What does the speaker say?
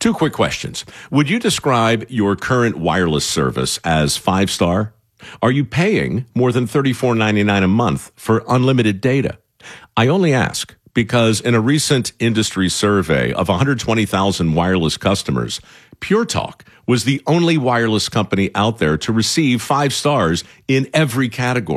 Two quick questions. Would you describe your current wireless service as 5-star? Are you paying more than $34.99 a month for unlimited data? I only ask because in a recent industry survey of 120,000 wireless customers, Pure Talk was the only wireless company out there to receive 5 stars in every category.